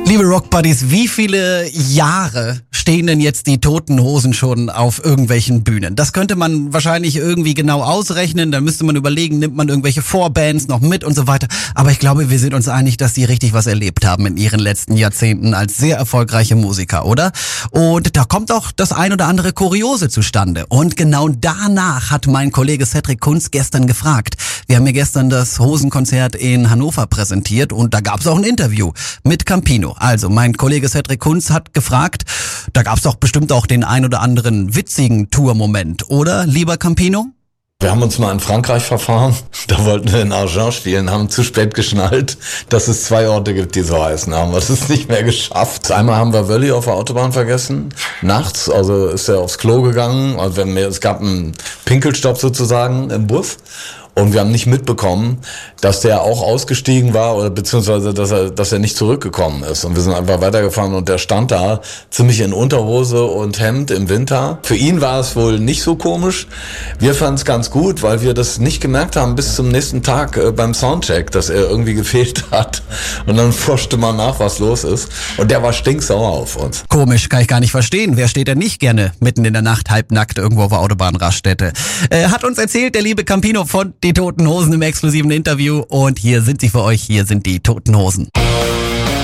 Liebe Rockbuddies, wie viele Jahre stehen denn jetzt die Toten Hosen schon auf irgendwelchen Bühnen? Das könnte man wahrscheinlich irgendwie genau ausrechnen, dann müsste man überlegen, nimmt man irgendwelche Vorbands noch mit und so weiter. Aber ich glaube, wir sind uns einig, dass sie richtig was erlebt haben in ihren letzten Jahrzehnten als sehr erfolgreiche Musiker, oder? Und da kommt auch das ein oder andere Kuriose zustande. Und genau danach hat mein Kollege Cedric Kunz gestern gefragt. Wir haben ja gestern das Hosenkonzert in Hannover präsentiert und da gab es auch ein Interview mit Campino. Also mein Kollege Cedric Kunz hat gefragt, da gab es doch bestimmt auch den ein oder anderen witzigen Tourmoment, oder, lieber Campino? Wir haben uns mal in Frankreich verfahren, da wollten wir in Argent spielen, haben zu spät geschnallt, dass es 2 Orte gibt, die so heißen, haben wir es nicht mehr geschafft. Einmal haben wir Wölli auf der Autobahn vergessen, nachts, also ist er aufs Klo gegangen, also es gab einen Pinkelstopp sozusagen im Bus. Und wir haben nicht mitbekommen, dass der auch ausgestiegen war oder beziehungsweise, dass er nicht zurückgekommen ist. Und wir sind einfach weitergefahren und der stand da ziemlich in Unterhose und Hemd im Winter. Für ihn war es wohl nicht so komisch. Wir fanden es ganz gut, weil wir das nicht gemerkt haben bis zum nächsten Tag beim Soundcheck, dass er irgendwie gefehlt hat. Und dann forschte man nach, was los ist. Und der war stinksauer auf uns. Komisch, kann ich gar nicht verstehen. Wer steht denn nicht gerne mitten in der Nacht halbnackt irgendwo auf der Autobahnraststätte? Hat uns erzählt der liebe Campino von Die Toten Hosen im exklusiven Interview und hier sind sie für euch, hier sind die Toten Hosen.